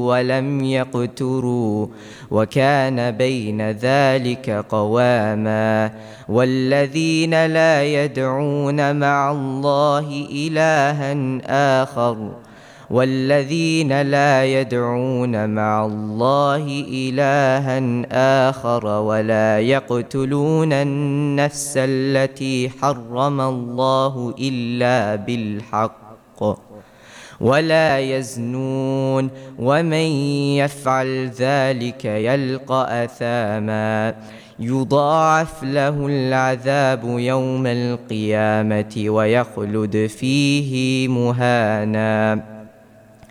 ولم يقتروا وكان بين ذلك قواما والذين لا يدعون مع الله إلها آخر ولا يقتلون النفس التي حرم الله إلا بالحق ولا يزنون ومن يفعل ذلك يلقى أثاما يضاعف له العذاب يوم القيامة ويخلد فيه مهانا